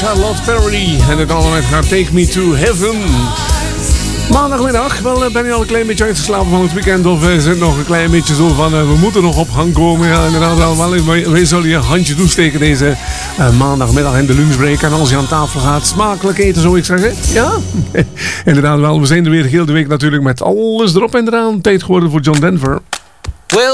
Charlotte Perry en het allemaal gaat Take Me to Heaven. Maandagmiddag, wel ben je al een klein beetje uitgeslapen van het weekend of is het nog een klein beetje zo van we moeten nog op gang komen. Ja, inderdaad allemaal. Wij zullen je handje toesteken deze maandagmiddag in de lunchbreak. En als je aan tafel gaat, smakelijk eten zou ik zeggen. Ja, inderdaad wel. We zijn er weer heel de week natuurlijk met alles erop en eraan. Tijd geworden voor John Denver.